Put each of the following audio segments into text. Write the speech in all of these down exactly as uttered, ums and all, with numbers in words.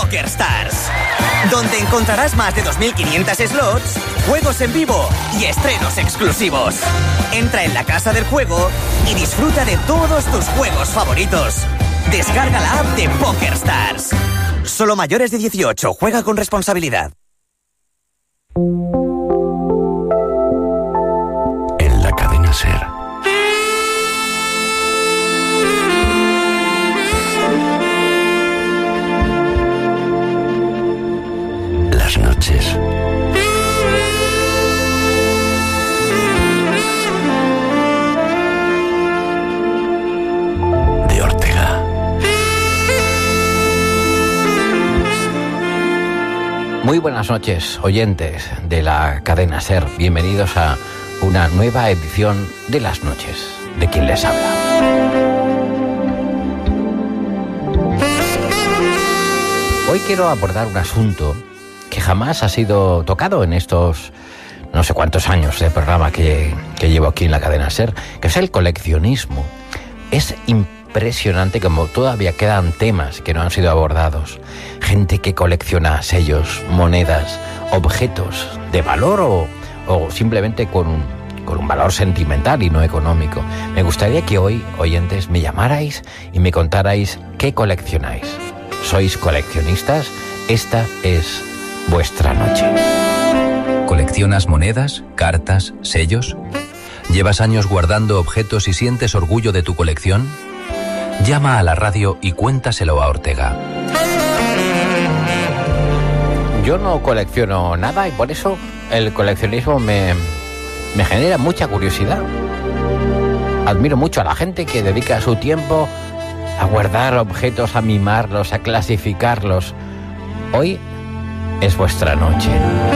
PokerStars, donde encontrarás más de dos mil quinientos slots, juegos en vivo y estrenos exclusivos. Entra en la casa del juego y disfruta de todos tus juegos favoritos. Descarga la app de PokerStars. Solo mayores de dieciocho. Juega con responsabilidad. En la cadena SER. Las noches. De Ortega. Muy buenas noches, oyentes de la cadena SER. Bienvenidos a una nueva edición de Las Noches, de quien les habla. Hoy quiero abordar un asunto que jamás ha sido tocado en estos no sé cuántos años de programa que, que llevo aquí en la cadena SER, que es el coleccionismo. Es impresionante como todavía quedan temas que no han sido abordados. Gente que colecciona sellos, monedas, objetos de valor o, o simplemente con un, con un valor sentimental y no económico. Me gustaría que hoy, oyentes, me llamarais y me contarais qué coleccionáis. ¿Sois coleccionistas? Esta es vuestra noche. ¿Coleccionas monedas, cartas, sellos? ¿Llevas años guardando objetos y sientes orgullo de tu colección? Llama a la radio y cuéntaselo a Ortega. Yo no colecciono nada y por eso el coleccionismo me, me genera mucha curiosidad. Admiro mucho a la gente que dedica su tiempo a guardar objetos, a mimarlos, a clasificarlos. Hoy es vuestra noche.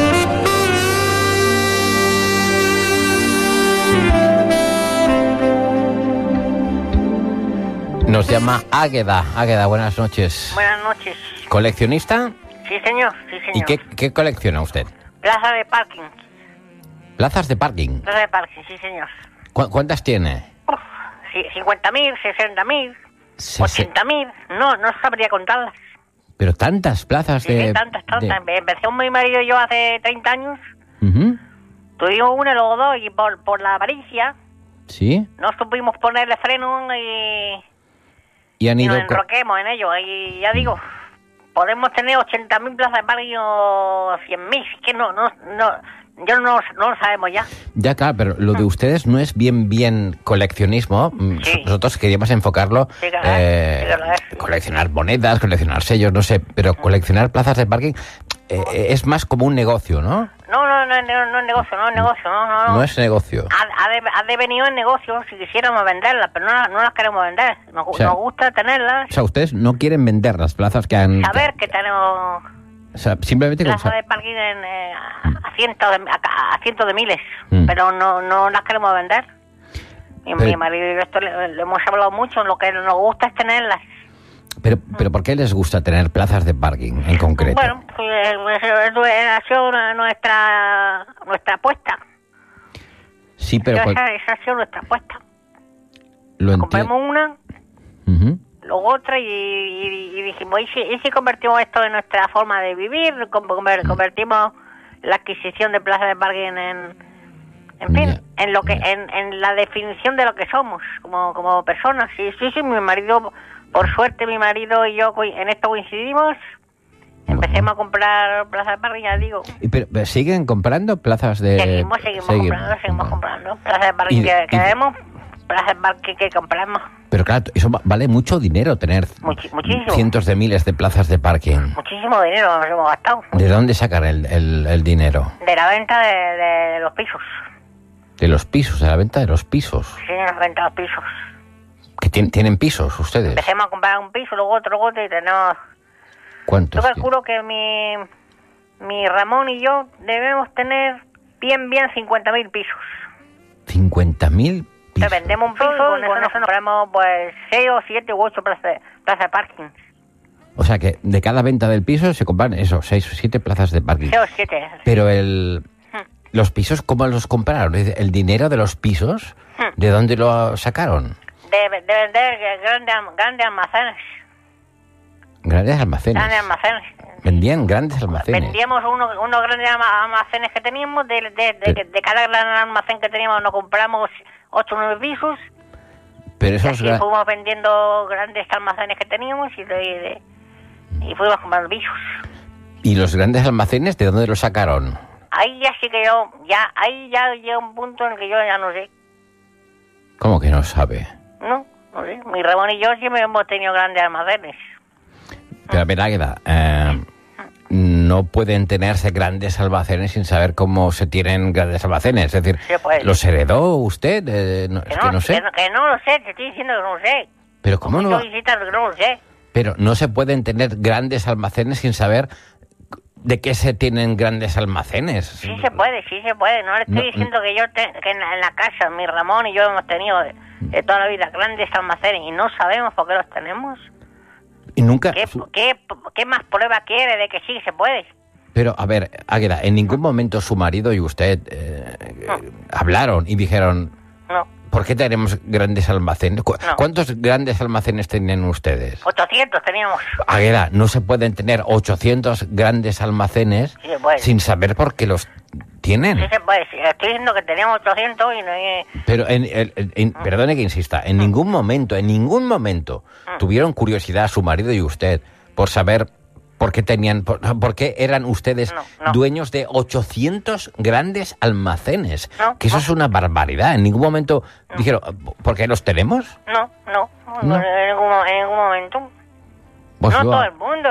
Nos llama Águeda. Águeda, buenas noches. Buenas noches. ¿Coleccionista? Sí, señor, sí, señor. ¿Y qué, qué colecciona usted? Plaza de parking. ¿Plazas de parking? Plaza de parking, sí, señor. ¿Cu- ¿Cuántas tiene? Uf, sí, cincuenta mil, sesenta mil, Se- ochenta mil. No, no sabría contarlas. Pero tantas plazas Sí, de... sí, tantas, tantas. de- Empecé con mi marido y yo hace treinta años. Ujú. Tuvimos una y luego dos y por, por la avaricia ¿Sí? no supimos ponerle freno y, Y han y ido... nos co- enroquemos en ello. Y ya digo, podemos tener ochenta mil plazas de parking o cien mil. Es que no, no, no, yo no, no lo sabemos ya. Ya, claro, pero lo de ustedes no es bien, bien coleccionismo. Mm, Sí. Nosotros queríamos enfocarlo... Sí, claro, eh, sí, claro, es. coleccionar monedas, coleccionar sellos, no sé, pero coleccionar plazas de parking eh, es más como un negocio, ¿no? No, no, no, no, no es negocio, no es negocio, no, no, no. No es negocio. Ha, ha, de, ha devenido en negocio si quisiéramos venderlas, pero no, no las queremos vender. Nos, O sea, nos gusta tenerlas, O sea, ustedes no quieren vender las plazas que han... saber que tenemos O sea, simplemente... con plazas sa- de parking en, eh, a, a cientos de, a, a cientos de miles, Mm. pero no, no las queremos vender. Y Pero- mi marido y yo esto le, le hemos hablado mucho, lo que nos gusta es tenerlas. Pero, pero ¿por qué les gusta tener plazas de parking en concreto? Bueno, pues eso, eso ha sido nuestra, nuestra apuesta. Sí, pero... esa, cual- esa ha sido nuestra apuesta. Lo Compramos entiendo. una, Ujú. luego otra y, y, y dijimos, ¿y si, ¿y si convertimos esto en nuestra forma de vivir? Com- conver- Convertimos la adquisición de plazas de parking en, en fin, Ya, en lo que, ya. en, en la definición de lo que somos como, como personas. Sí, sí, sí, mi marido, por suerte mi marido y yo co- en esto coincidimos. Empecemos a comprar plazas de parking, ya digo. Y pero, pero ¿siguen comprando plazas de...? Seguimos, seguimos Seguimos. comprando, seguimos comprando. Plazas de parking Y- que, y- que vemos, plazas de parking que compramos. Pero claro, eso va- vale mucho dinero tener Muchi- muchísimo. cientos de miles de plazas de parking. Muchísimo dinero nos hemos gastado. ¿De dónde sacan el, el, el dinero? De la venta de, de los pisos. De los pisos, de la venta de los pisos. Sí, la venta de los pisos. ¿Que tien- tienen pisos ustedes? Empecemos a comprar un piso, luego otro, luego otro y tenemos... Yo ¿Cuántos? calculo que mi, mi Ramón y yo debemos tener bien, bien cincuenta mil pisos. cincuenta mil O sea, pisos. vendemos un piso y con eso nos compramos pues seis o siete u ocho plazas de, plazas de parking. O sea que de cada venta del piso se compran eso, seis o siete plazas de parking. seis o siete. Pero el... Hmm. ¿Los pisos cómo los compraron? Es decir, ¿el dinero de los pisos? Hmm. ¿De dónde lo sacaron? De, de vender grandes, grandes almacenes. Grandes almacenes. Grandes almacenes. Vendían grandes almacenes. Vendíamos unos unos grandes alma- almacenes que teníamos, de, de, de, Pero- de cada gran almacén que teníamos nos compramos ocho o nueve pisos, Pero y esos así gra- fuimos vendiendo grandes almacenes que teníamos y, de, de- y fuimos comprando pisos. ¿Y los grandes almacenes de dónde los sacaron? Ahí ya sí que yo, ya, ahí ya llega un punto en el que yo ya no sé, ¿Cómo que no sabe? ¿no? No sé, mi Ramón y yo siempre hemos tenido grandes almacenes. Pero a ver, Águeda, eh, no pueden tenerse grandes almacenes sin saber cómo se tienen grandes almacenes. Es decir, Sí, pues. ¿los heredó usted? Eh, no, Que es no, que no sé. que no, que no lo sé, te estoy diciendo que no lo sé. Pero ¿cómo no? Muchos visitas que no lo sé. Pero no se pueden tener grandes almacenes sin saber de qué se tienen grandes almacenes. Sí se puede, sí se puede. No le estoy No, diciendo que yo te- que en, la, en la casa, mi Ramón y yo hemos tenido de, de toda la vida grandes almacenes y no sabemos por qué los tenemos. Y nunca... ¿Qué, qué, qué más prueba quiere de que sí se puede? Pero, a ver, Águeda, en ningún momento su marido y usted eh, eh, hablaron y dijeron, No, ¿por qué tenemos grandes almacenes? ¿Cu- No. ¿Cuántos grandes almacenes tenían ustedes? ochocientos teníamos. Águeda, no se pueden tener ochocientos grandes almacenes Sí se puede. sin saber por qué los tienen. Sí se puede. Sí, estoy diciendo que teníamos ochocientos y no hay... Pero, en, en- en- perdone que insista, en ningún momento, en ningún momento tuvieron curiosidad su marido y usted por saber por qué tenían, por, por qué eran ustedes No, no. dueños de ochocientos grandes almacenes. No, que eso no. es una barbaridad. En ningún momento dijeron, ¿por qué los tenemos? No, no, No. En, ningún, mo- en ningún momento. Pues no yo- todo el mundo.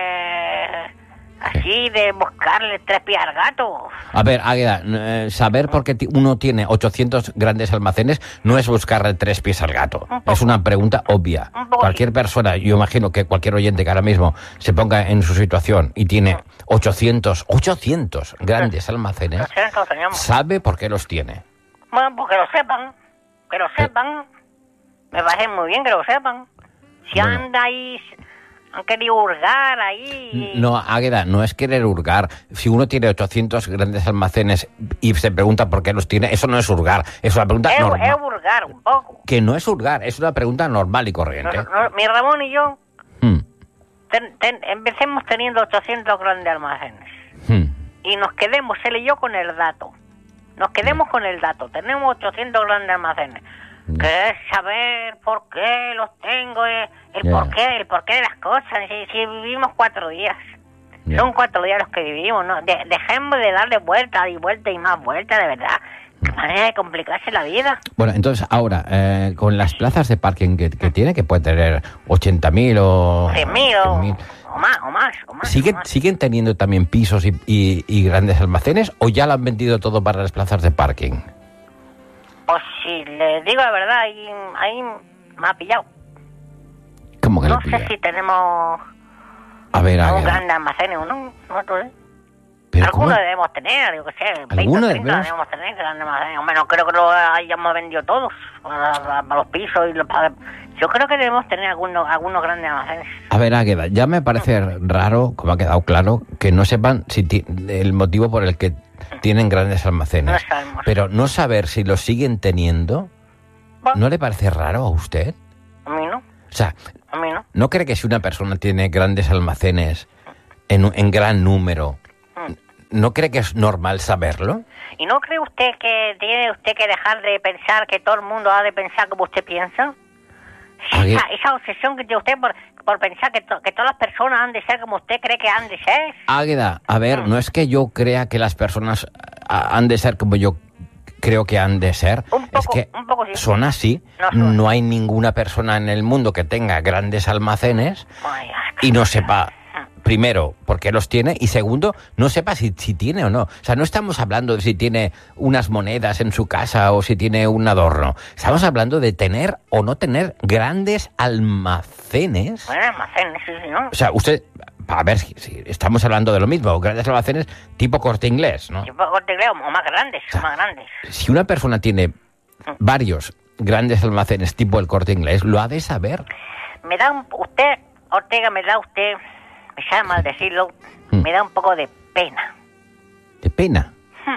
Eh, así de buscarle tres pies al gato. A ver, Águeda, eh, saber por qué ti- uno tiene ochocientos grandes almacenes no es buscarle tres pies al gato. Un poco. Es una pregunta obvia. Un poco Cualquier persona, yo imagino que cualquier oyente que ahora mismo se ponga en su situación y tiene ochocientos, ochocientos grandes almacenes, ochocientos teníamos. sabe por qué los tiene. Bueno, pues que lo sepan. Que lo sepan. Me parece muy bien que lo sepan. Si Bueno. anda ahí, han querido hurgar ahí. No, Águeda, no es querer hurgar. Si uno tiene ochocientos grandes almacenes y se pregunta por qué los tiene, eso no es hurgar. Es una pregunta Es, normal. es hurgar un poco. Que no es hurgar, es una pregunta normal y Nos- corriente. nos- mi Ramón y yo Hmm, ten- ten- empecemos teniendo ochocientos grandes almacenes. hmm. Y nos quedemos, él y yo, con el dato. Nos quedemos con el dato. Tenemos ochocientos grandes almacenes. Que es saber por qué los tengo, eh, el Ya. por qué, el porqué de las cosas. Si, si vivimos cuatro días. Ya. Son cuatro días los que vivimos, ¿no? De- dejemos de darle vuelta y vuelta y más vuelta, de verdad. Qué manera de complicarse la vida. Bueno, entonces ahora, eh, con las plazas de parking que, que tiene, que puede tener ochenta mil o... cien mil o, cien mil, o más, o más, o más. ¿siguen, o más. ¿Siguen teniendo también pisos y, y- y grandes almacenes o ya lo han vendido todo para las plazas de parking? Pues si le digo la verdad, ahí, ahí me ha pillado. ¿Cómo que No lo sé pilla? si tenemos A ver, un Águeda, grande almacén o no. No lo sé. pero ¿cómo? Algunos debemos tener, yo qué sé, veinte ¿Alguno o treinta debemos? debemos tener grandes almacenes. Hombre, no creo que lo hayamos vendido todos para, para- para los pisos. y los, para- Yo creo que debemos tener algunos, algunos grandes almacenes. A ver, Águeda, ya me parece raro, como ha quedado claro, que no sepan si ti- el motivo por el que tienen grandes almacenes. No sabemos. Pero no saber si los siguen teniendo, Bueno, ¿no le parece raro a usted? a mí no, O sea, a mí no. ¿no cree que si una persona tiene grandes almacenes en, en gran número, no cree que es normal saberlo? ¿Y no cree usted que tiene usted que dejar de pensar que todo el mundo ha de pensar como usted piensa? Águeda- Esa, esa obsesión que tiene usted por, por pensar que, to- que todas las personas han de ser como usted cree que han de ser. Águeda, a ver, no es que yo crea que las personas ah, han de ser como yo creo que han de ser. Un poco, es que un poco sí. son así. No son. No hay ninguna persona en el mundo que tenga grandes almacenes Ay, ay, y no sepa, primero, por qué los tiene, y segundo, no sepa si, si tiene o no. O sea, no estamos hablando de si tiene unas monedas en su casa o si tiene un adorno. Estamos hablando de tener o no tener grandes almacenes. Bueno, almacenes, sí, sí, ¿no? O sea, usted, a ver si, si estamos hablando de lo mismo, grandes almacenes tipo Corte Inglés, ¿no? Tipo Corte Inglés, o más grandes, o más grandes. Si una persona tiene varios grandes almacenes tipo el Corte Inglés, lo ha de saber. Me da un... Usted, Ortega, me da usted... Me sabe mal decirlo, Mm. me da un poco de pena. De pena.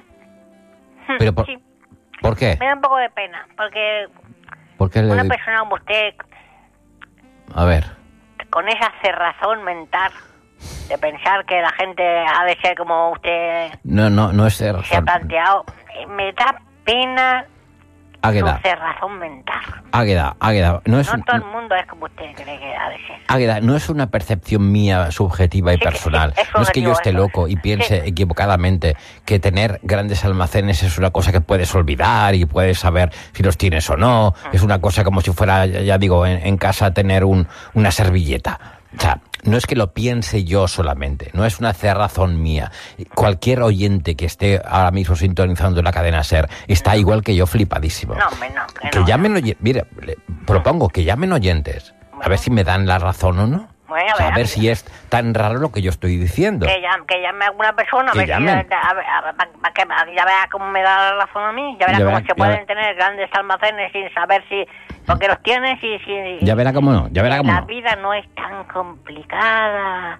Pero por, Sí, ¿por qué? me da un poco de pena, porque Porque le- una persona como usted, a ver, con esa cerrazón mental, de pensar que la gente ha de ser como usted No, no, no es ser se ha razón. planteado. Me da pena Águeda, su cerrazón mental. Águeda, Águeda, no es No un- todo el mundo es como usted cree que ha de ser. Águeda, no es una percepción mía subjetiva y Sí, que personal. sí, es No es que yo subjetivo, esté eso loco es. y piense Sí. equivocadamente que tener grandes almacenes es una cosa que puedes olvidar y puedes saber si los tienes o no. Ah. Es una cosa como si fuera, ya ya digo, en, en casa tener un, una servilleta. O sea, no es que lo piense yo solamente, no es una cerrazón mía. Cualquier oyente que esté ahora mismo sintonizando la cadena SER está igual que yo flipadísimo. No, hombre, no. Que, Que no, llamen oyentes, mire, le propongo que llamen oyentes, a ver si me dan la razón o no. Bueno, O sea, a ver verá. si es tan raro lo que yo estoy diciendo. Que, llame, que llame a alguna persona, Que a ver si llamen. ya, a ver, a ver, pa- pa- que- ya verá cómo me da la razón a mí, ya verá Ya cómo verá, se ya pueden verá. tener grandes almacenes sin saber si, porque los tienes y si... Ya verá cómo no, ya verá cómo La no. vida no es tan complicada,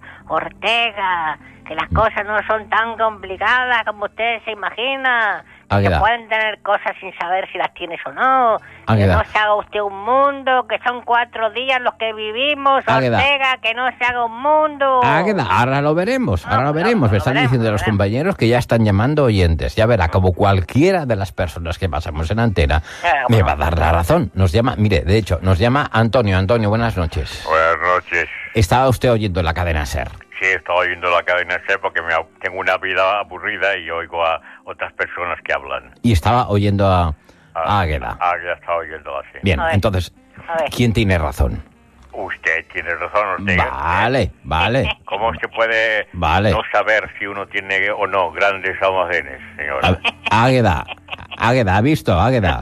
Ortega, que las cosas no son tan complicadas como usted se imagina. Que Águeda. pueden tener cosas sin saber si las tienes o no. Que Águeda. no se haga usted un mundo, que son cuatro días los que vivimos, Águeda. Ortega, que no se haga un mundo. Águeda, ahora lo veremos, ahora lo No, veremos. no, Me lo están veremos, diciendo lo los veremos. compañeros que ya están llamando oyentes. Ya verá, como cualquiera de las personas que pasamos en antena, Ya, me bueno. va a dar la razón. Nos llama, mire, de hecho, nos llama Antonio. Antonio, buenas noches. Buenas noches. Estaba usted oyendo la cadena SER. Sí, estoy oyendo la cadena C porque me, au- tengo una vida aburrida y oigo a otras personas que hablan. Y estaba oyendo a, a Ah, Águeda. Ah, ya está oyéndola, sí. Bien, A ver. entonces, A ver. ¿quién tiene razón? Usted tiene razón, Ortega. Vale, vale. ¿Cómo se puede Vale. no saber si uno tiene o no grandes almacenes, señora? A- Águeda, Águeda, ¿ha visto? Águeda.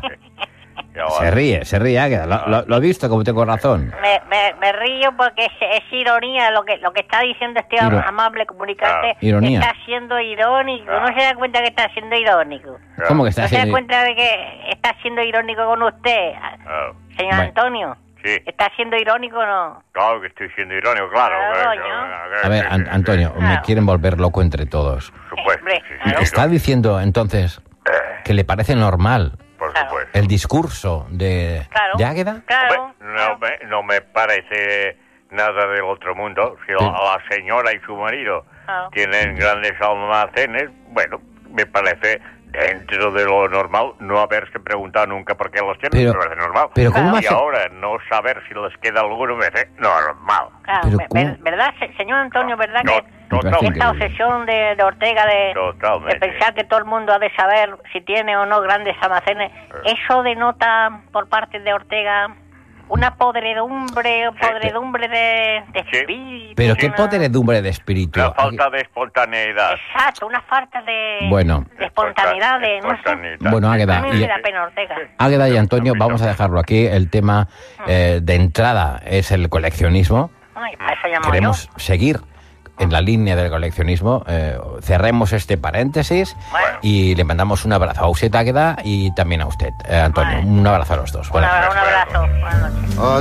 Ya Se va. ríe, se ríe, Águeda. Lo, lo- lo he visto, como tengo razón. Me, me, me río porque es, es ironía lo que lo que está diciendo este Iro- amable comunicante. Ah. Ironía. Está siendo irónico. Ah. No se da cuenta que está siendo irónico. Ya. ¿Cómo que está No se da haciendo? cuenta de que está siendo irónico con usted, Ah, señor Bueno. Antonio. sí, ¿Está siendo irónico o no? claro que estoy siendo irónico, claro. Claro, claro, coño. claro, A ver, sí, An- sí, Antonio, sí, me Claro. quieren volver loco entre todos. por supuesto, Hombre, sí, sí, claro. sí, ¿Está diciendo entonces que le parece normal por Claro. supuesto. el discurso de, Claro. de Águeda? Claro. Hombre, no, me, no me parece nada del otro mundo. Si Sí. la, la señora y su marido Claro. tienen grandes almacenes, bueno, me parece dentro de lo normal no haberse preguntado nunca por qué los tienen, Pero- me parece normal. pero ¿cómo y hace- ahora no saber si les queda alguno me parece normal. Claro, Pero ve- ¿cómo? ver- ¿verdad, se- señor Antonio? ¿Verdad No, que totalmente. esta obsesión de, de Ortega de, Totalmente. de pensar que todo el mundo ha de saber si tiene o no grandes almacenes, eso denota por parte de Ortega una podredumbre, podredumbre de, de Sí. espíritu? Pero qué una- podredumbre de espíritu. La falta de espontaneidad. Exacto, una falta de, Bueno. de espontaneidad, de no sé. Espontaneidad. Bueno, A Águeda, mí y- me da pena Ortega. Águeda y Antonio, vamos a dejarlo aquí. El tema eh, de entrada es el coleccionismo. Ay, para eso llamo Queremos yo. seguir en la línea del coleccionismo. Eh, cerremos este paréntesis Bueno. y le mandamos un abrazo a usted, Águeda, y también a usted, eh, Antonio. Bueno. Un abrazo a los dos. Un Buenas abra- noches. un abrazo. Buenas noches. A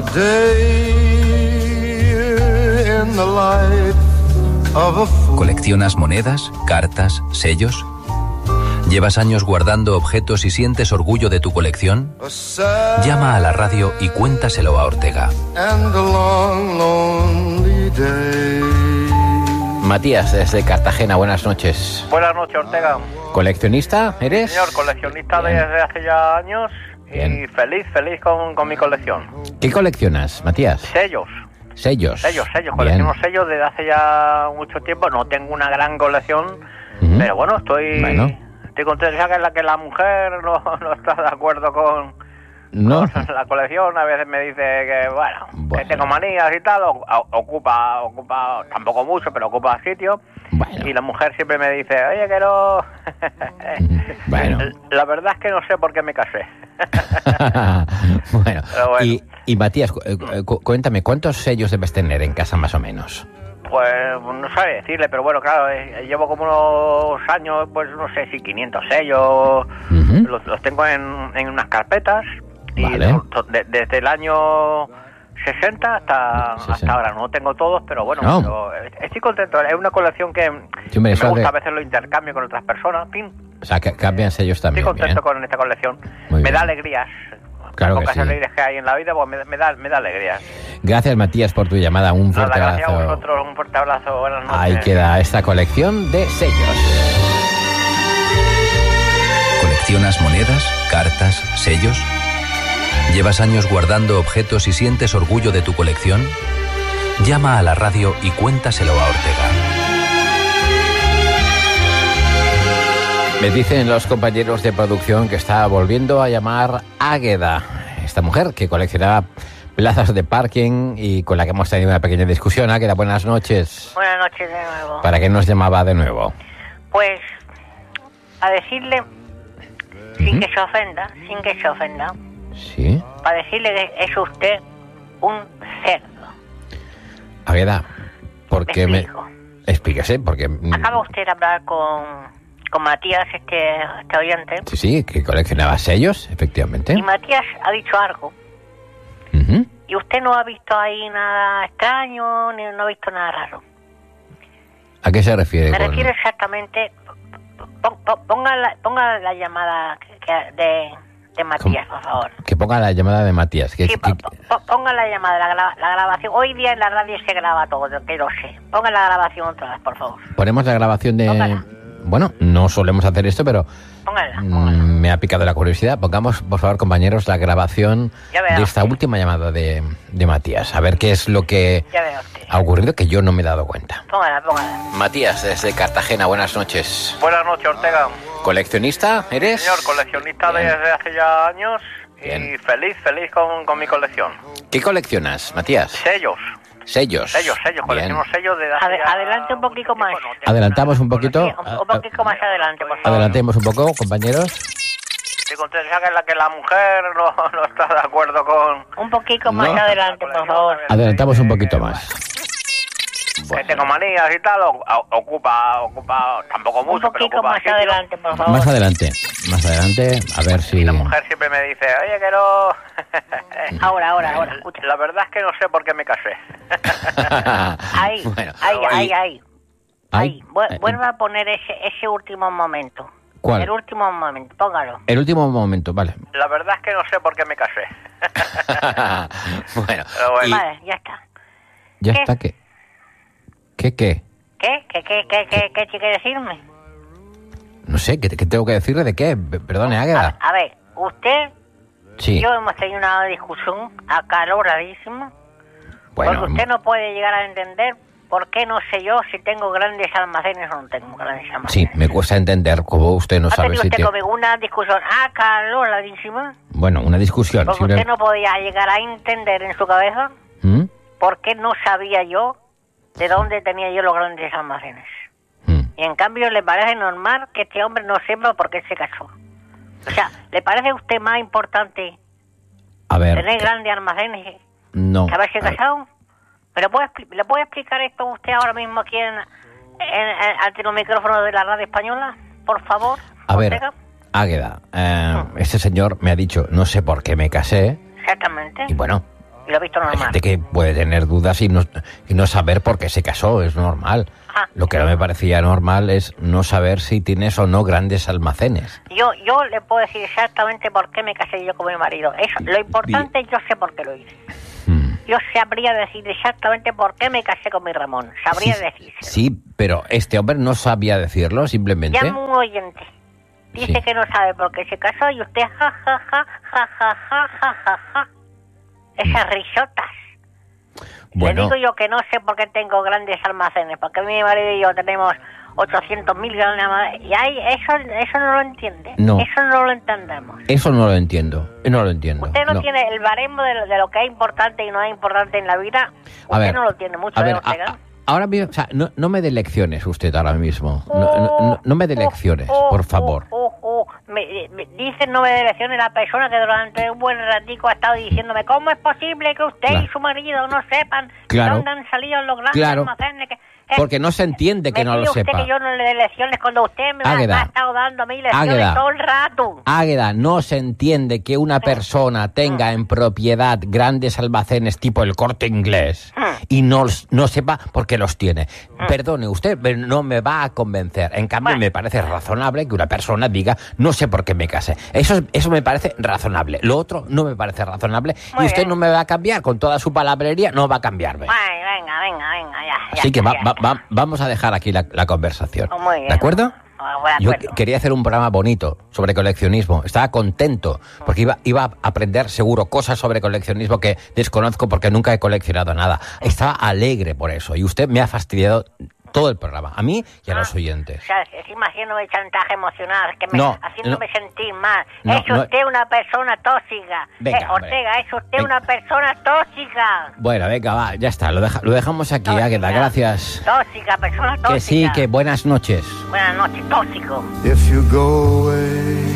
day in the life of a fool. ¿Coleccionas monedas, cartas, sellos? ¿Llevas años guardando objetos y sientes orgullo de tu colección? A sad Llama a la radio y cuéntaselo a Ortega. and a long, lonely day. Matías, desde Cartagena, buenas noches. Buenas noches, Ortega. ¿Coleccionista eres? Señor, coleccionista Bien. desde hace ya años y Bien. feliz, feliz con, con mi colección. ¿Qué coleccionas, Matías? Sellos, Sellos. sellos, sellos. Bien. Colecciono sellos desde hace ya mucho tiempo. No tengo una gran colección, Ujú. pero bueno, estoy Bueno. estoy contento. Ya que la que la mujer no, no está de acuerdo con, No. con la colección, a veces me dice que, bueno, Bueno. que tengo manías y tal, o- o- ocupa, ocupa, tampoco mucho, pero ocupa sitio. Bueno. Y la mujer siempre me dice, oye, que no... Bueno. La verdad es que no sé por qué me casé. bueno. Pero bueno. Y, y Matías, cu- eh, cu- cuéntame, ¿cuántos sellos debes tener en casa más o menos? Pues no sabe decirle, pero bueno, claro, eh, llevo como unos años, pues no sé si quinientos sellos, Ujú. los, los tengo en, en unas carpetas. Y Vale. to- to- de- desde el año sesenta hasta, sesenta. hasta ahora, no tengo todos, pero bueno, No. pero estoy contento. Es una colección que, Sí, hombre, que eso me gusta de- a veces lo intercambio con otras personas, en fin. O sea, que cambian sellos Estoy también. contento bien. con esta colección. Muy me bien. da alegrías. Claro Las que pocas sí. alegrías que hay en la vida, pues me, me da, me da alegrías. Gracias, Matías, por tu llamada. Un fuerte Nada, gracias abrazo. a vosotros, un fuerte abrazo. Buenas noches. Ahí queda esta colección de sellos. ¿Coleccionas monedas, cartas, sellos? ¿Llevas años guardando objetos y sientes orgullo de tu colección? Llama a la radio y cuéntaselo a Ortega. Me dicen los compañeros de producción que está volviendo a llamar Águeda, esta mujer que coleccionaba plazas de parking y con la que hemos tenido una pequeña discusión. Águeda, buenas noches. Buenas noches de nuevo. ¿Para qué nos llamaba de nuevo? Pues, a decirle, sin Ujú. que se ofenda, sin que se ofenda, Sí. para decirle que es usted un cerdo. Águeda, ¿por Me qué me...? explico. Explíquese, porque... Acaba usted de hablar con, con Matías, este, este oyente, Sí, sí, que coleccionaba sellos, efectivamente. y Matías ha dicho algo, Ujú. y usted no ha visto ahí nada extraño, ni no ha visto nada raro. ¿A qué se refiere? Me con- refiero exactamente, pon- pon- ponga la, ponga la llamada que- que- de, de Matías, por favor. Que ponga la llamada de Matías. Que, Sí, que- po- po- ponga la llamada, la, gra- la grabación. Hoy día en la radio se graba todo, que lo sé. Ponga la grabación otra vez, por favor. ponemos la grabación de... Póngala. Bueno, no solemos hacer esto, pero Póngala, mm, póngala. me ha picado la curiosidad. Pongamos, por favor, compañeros, la grabación Ya verá de esta usted. última llamada de, de Matías. A ver qué es lo que Ya veo usted. ha ocurrido, que yo no me he dado cuenta. Póngala, póngala. Matías, desde Cartagena, buenas noches. Buenas noches, Ortega. ¿Coleccionista eres? Señor, coleccionista Bien. desde hace ya años y Bien. feliz, feliz con, con mi colección. ¿Qué coleccionas, Matías? Sellos, Sellos. sellos, sellos, Bien. colecciono sellos desde hace Ade- ya... adelante un poquito más. Bueno, tengo Adelantamos una un poquito. colección. Sí, un, un poquito más adelante, por favor. Adelantemos un poco, compañeros. Estoy contento, ya que la, que la mujer no, no está de acuerdo con... Un poquito más No. adelante, por favor. Adelantamos un poquito más. Que tengo manías y tal, o- o- ocupa, ocupa, tampoco Un mucho, pero poquito ocupa más sitio. adelante, por favor. Más adelante, más adelante, a ver si... Y la mujer siempre me dice, oye, que no... Ahora, ahora, ahora, escucha. La verdad es que no sé por qué me casé. Ahí, Bueno, ahí, y- ahí, ahí. Ahí, vu- eh, vuelva a poner ese, ese último momento. ¿Cuál? El último momento, póngalo. El último momento, vale. La verdad es que no sé por qué me casé. Bueno, Pero bueno. y Vale, ya está. ya ¿qué? está que... ¿Qué, qué? ¿Qué? ¿Qué, qué, qué, qué, qué quiere decirme? No sé, ¿qué, qué tengo que decirle de qué? P- Perdone, A, Águeda. a ver, usted Sí, y yo hemos tenido una discusión acaloradísima. bueno, Porque usted no puede llegar a entender por qué no sé yo si tengo grandes almacenes o no tengo grandes almacenes. sí, me cuesta entender cómo usted no ¿Ha sabe tenido si usted tiene... conmigo una discusión acaloradísima? Bueno, una discusión. Porque simple- usted no podía llegar a entender en su cabeza ¿Mm? por qué no sabía yo de dónde tenía yo los grandes almacenes. ¿Mm? Y en cambio le parece normal que este hombre no sepa por qué se casó. O sea, ¿le parece a usted más importante A ver... tener que- grandes almacenes No. que haberse a ver, casado? ¿Me lo puede, expli- ¿Le puede explicar esto usted ahora mismo aquí en, en, en- ante los micrófonos de la radio española? Por favor. A ver, Ortega. Águeda, eh, este señor me ha dicho, no sé por qué me casé, Exactamente. y bueno, Y lo he visto hay normal. gente que puede tener dudas y no, y no saber por qué se casó, es normal. Ah. Lo que no me parecía normal es no saber si tienes o no grandes almacenes. Yo, yo le puedo decir exactamente por qué me casé yo con mi marido. Eso, lo importante, yo sé por qué lo hice. Hmm. Yo sabría decir exactamente por qué me casé con mi Ramón. Sabría Sí, decir. sí, pero este hombre no sabía decirlo, simplemente. Llama un oyente. Dice Sí. que no sabe por qué se casó y usted ja, ja, ja, ja, ja, ja, ja, ja, ja. Esas risotas. Bueno, Le digo yo que no sé por qué tengo grandes almacenes, porque mi marido y yo tenemos ochocientos mil grandes almacenes. Y ahí, eso, eso no lo entiende. No. Eso no lo entendemos. eso no lo entiendo, no lo entiendo. Usted no, no. tiene el baremo de lo, de lo que es importante y no es importante en la vida. Usted A ver, no lo tiene mucho, a ¿eh, ver, Ortega? a- a- ahora mismo, o sea, no, no me dé lecciones usted ahora mismo. No, no, no- no me dé lecciones, Oh, oh, por favor. oh, oh, oh. Me, me- dice no me dé lecciones la persona que durante un buen ratico ha estado diciéndome ¿cómo es posible que usted Claro. y su marido no sepan Claro. de dónde han salido los grandes Claro. almacenes? Que, ¿eh? Porque no se entiende que me no pide lo usted sepa. que yo no le dé lecciones cuando usted me ha, Águeda. me ha estado dando a mí lecciones Águeda. todo el rato. Águeda, no se entiende que una persona tenga en propiedad grandes almacenes tipo el Corte Inglés y no, no sepa por qué los tiene. Perdone, usted no me va a convencer. En cambio, Bueno. me parece razonable que una persona diga, no sé por qué me casé. Eso, es- eso me parece razonable. Lo otro no me parece razonable. Muy y usted bien. no me va a cambiar. Con toda su palabrería no va a cambiarme. Ay, venga, venga, venga, ya. ya Así que está, va- ya va- está. va- vamos a dejar aquí la, la conversación. Oh, muy bien. ¿De acuerdo? Ah, voy de Yo acuerdo. que- quería hacer un programa bonito sobre coleccionismo. Estaba contento porque iba, iba a aprender seguro cosas sobre coleccionismo que desconozco porque nunca he coleccionado nada. Estaba alegre por eso y usted me ha fastidiado todo el programa, a mí y a los oyentes. O sea, encima haciéndome chantaje emocional, que me, No, haciéndome no. sentir mal. No, es no. usted una persona tóxica. Venga, eh, hombre. Ortega, es usted Venga. una persona tóxica. Bueno, venga, va, ya está, lo, deja- lo dejamos aquí, Tóxica. Águeda, gracias. Tóxica, persona tóxica. Que sí, que buenas noches. Buenas noches, tóxico. If you go away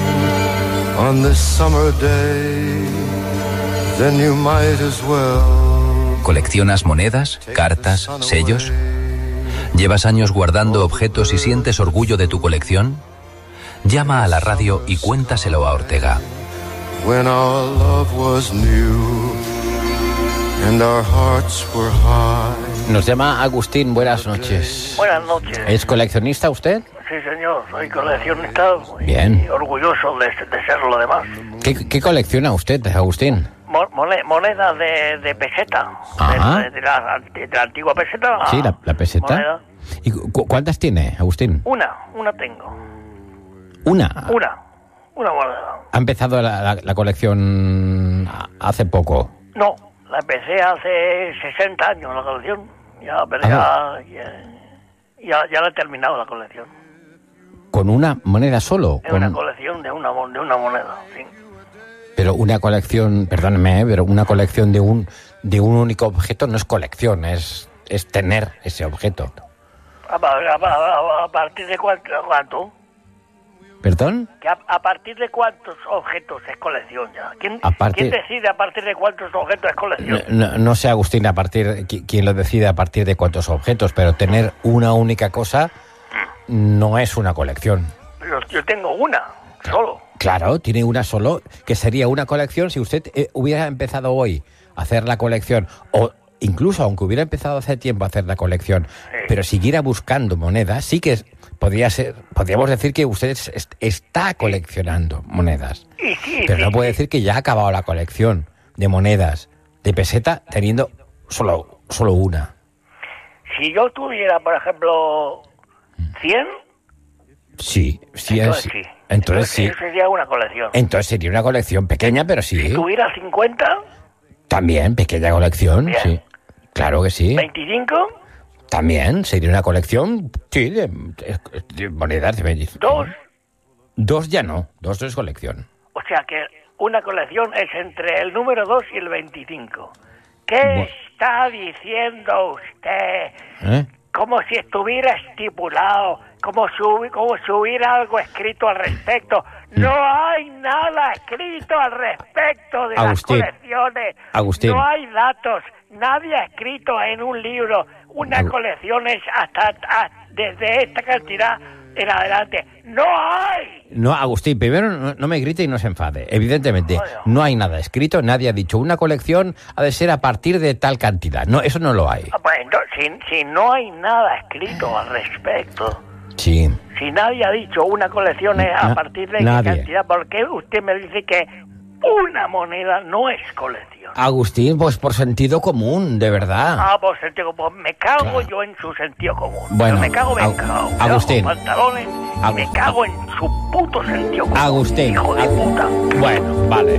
on this summer day, then you might as well. ¿Coleccionas monedas, cartas, sellos? ¿Llevas años guardando objetos y sientes orgullo de tu colección? Llama a la radio y cuéntaselo a Ortega. When our love was new and our hearts were high. Nos llama Agustín, buenas noches. Buenas noches. ¿Es coleccionista usted? Sí, señor, soy coleccionista y Bien. orgulloso de, de serlo además. ¿Qué, qué colecciona usted, Agustín? Mo- mone- Monedas de, de peseta, Ajá. de, de la, de la antigua peseta. la Sí, la, la peseta. moneda. ¿Y cu- cuántas tiene, Agustín? Una, una tengo. Una. Una, una moneda. ¿Ha empezado la, la- la colección hace poco? No, la empecé hace sesenta años la colección. Ya, pero Ah, ya, ya, ya, ya la he terminado la colección. ¿Con una moneda solo? Es Con- una colección de una, mon- de una moneda, sí. Pero una colección, perdóneme, ¿eh? pero una colección de un de un único objeto no es colección, es, es tener ese objeto. ¿A, a- a- a partir de cuánto? cuánto? ¿Perdón? Que a, a partir de cuántos objetos es colección ya? ¿Quién, A partir- ¿quién decide a partir de cuántos objetos es No, colección? no- no sé, Agustín, a partir qui- quién lo decide a partir de cuántos objetos, pero tener una única cosa no es una colección. Yo, yo tengo una, solo. Claro, tiene una solo, que sería una colección si usted eh, hubiera empezado hoy a hacer la colección, o incluso aunque hubiera empezado hace tiempo a hacer la colección, pero siguiera buscando monedas, sí que es- podría ser, podríamos decir que usted es- es- está coleccionando monedas. Y sí, Pero sí, no puede sí. decir que ya ha acabado la colección de monedas de peseta teniendo solo, solo una. Si yo tuviera, por ejemplo, cien, Sí, sí entonces es. sí. Entonces sí. Eso sería una colección. Entonces sería una colección pequeña, pero Si sí. tuviera cincuenta, También, pequeña colección, Bien. sí. Claro que sí. veinticinco, También sería una colección, sí, de, de- de monedas de veinticinco. dos. Dos ya no, dos no es colección. O sea que una colección es entre el número dos y el veinticinco. ¿Qué Bu- está diciendo usted? ¿Eh? Como si estuviera estipulado, como si, hubi- como si hubiera algo escrito al respecto. No hay nada escrito al respecto de Agustín, las colecciones. Agustín. No hay datos. Nadie ha escrito en un libro. Una Agu- colección es hasta, hasta- desde esta cantidad en adelante. ¡No hay! No, Agustín, primero no, no me grite y no se enfade. Evidentemente, no hay nada escrito, nadie ha dicho una colección ha de ser a partir de tal cantidad. No, eso no lo hay. Ah, pues entonces, si, si no hay nada escrito al respecto, Sí. si nadie ha dicho una colección es a Na- partir de qué nadie. cantidad, ¿por qué usted me dice que una moneda no es colección? Agustín, pues por sentido común, de verdad. Ah, por sentido común. Me cago Claro. yo en su sentido común. Bueno, Pero me cago, me Agu- cago. Me Agustín. bajo pantalones y me Agu- cago en su puto sentido común. Agustín. Hijo de Agu- puta. Bueno, vale.